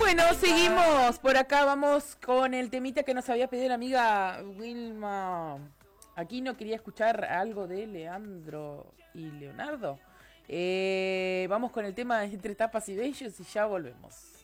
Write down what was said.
Bueno, seguimos por acá, vamos con el temita que nos había pedido la amiga Wilma. Aquí no quería escuchar algo de Leandro y Leonardo. Vamos con el tema de Entre Tapas y Bellos y ya volvemos.